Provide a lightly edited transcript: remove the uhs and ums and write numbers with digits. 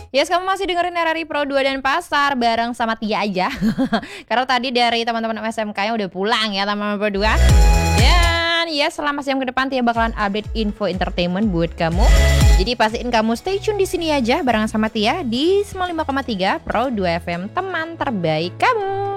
Yes, kamu masih dengerin RRI Pro 2 dan Pasar bareng sama Tia aja. Karena tadi dari teman-teman SMK yang udah pulang ya teman-teman Pro 2. Dan ya selama sejam ke depan Tia bakalan update info entertainment buat kamu. Jadi pastiin kamu stay tune di sini aja bareng sama Tia di 95,3 Pro 2 FM, teman terbaik kamu.